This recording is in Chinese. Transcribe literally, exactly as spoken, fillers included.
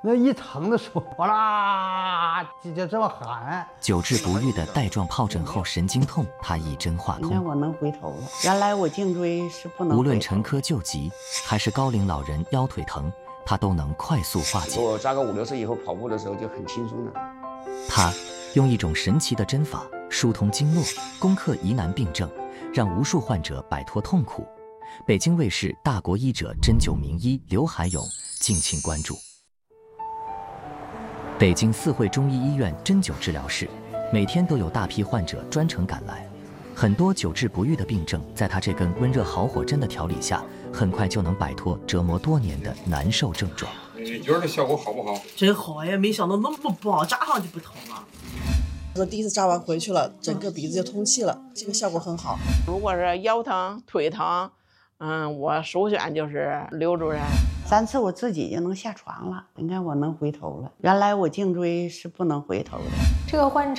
那一疼的时候，哗啦就就这么喊。 久治不愈的带状疱疹后神经痛，他一针话你看通。 我能回头了，原来我颈椎是不能。 无论陈科救急，还是高龄老人腰腿疼，他都能快速化解。 我扎个五六岁以后跑步的时候就很轻松了。 他用一种神奇的针法疏通经络，攻克疑难病症，让无数患者摆脱痛苦。北京卫视大国医者针灸名医刘海勇，敬请关注。北京四惠中医医院针灸治疗室，每天都有大批患者专程赶来，很多久治不愈的病症，在他这根温热好火针的调理下，很快就能摆脱折磨多年的难受症状。 你觉得这效果好不好？ 真好呀！没想到那么棒，扎上就不疼了。 我第一次扎完回去了，整个鼻子就通气了，这个效果很好。 如果是腰疼、腿疼，嗯，我首选就是刘主任。 三次我自己就能下床了，你看我能回头了，原来我颈椎是不能回头的。 这个患者。